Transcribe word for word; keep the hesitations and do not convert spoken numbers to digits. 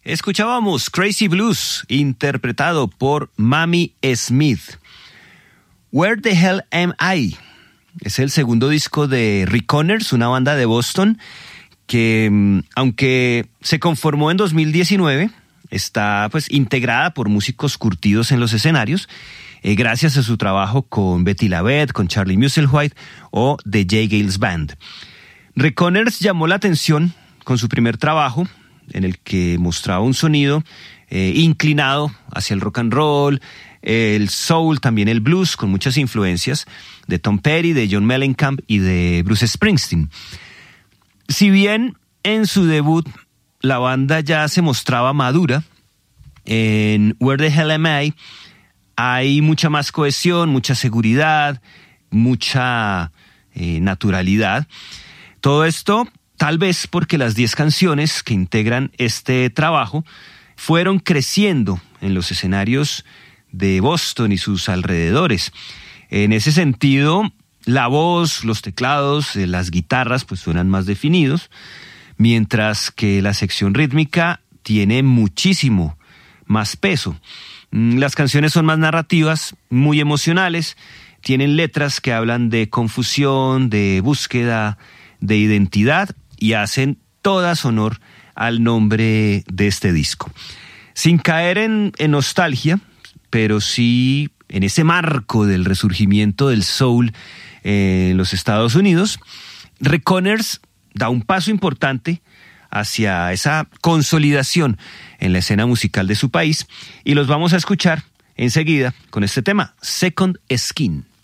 Escuchábamos Crazy Blues, interpretado por Mamie Smith. Where the Hell Am I? Es el segundo disco de Reckoners, una banda de Boston que, aunque se conformó en dos mil diecinueve, está pues integrada por músicos curtidos en los escenarios, eh, gracias a su trabajo con Betty LaVette, con Charlie Musselwhite o The Jay Gales Band. Reckoners llamó la atención con su primer trabajo, en el que mostraba un sonido eh, inclinado hacia el rock and roll, el soul, también el blues, con muchas influencias de Tom Petty, de John Mellencamp y de Bruce Springsteen. Si bien en su debut la banda ya se mostraba madura, en Where the Hell Am I hay mucha más cohesión, mucha seguridad, mucha eh, naturalidad. Todo esto tal vez porque las diez canciones que integran este trabajo fueron creciendo en los escenarios de Boston y sus alrededores. En ese sentido, la voz, los teclados, las guitarras pues suenan más definidos, mientras que la sección rítmica tiene muchísimo más peso. Las canciones son más narrativas, muy emocionales, tienen letras que hablan de confusión, de búsqueda, de identidad, y hacen todas honor al nombre de este disco. Sin caer en, en nostalgia, pero sí en ese marco del resurgimiento del soul en los Estados Unidos, Reckoners da un paso importante hacia esa consolidación en la escena musical de su país, y los vamos a escuchar enseguida con este tema, Second Skin.